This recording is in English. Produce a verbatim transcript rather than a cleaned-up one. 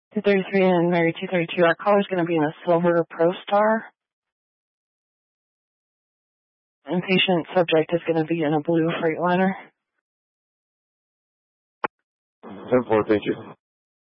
two thirty-three and Mary two thirty-two. Our caller's going to be in a silver Pro Star. And patient subject is going to be in a blue Freightliner. ten four, thank you.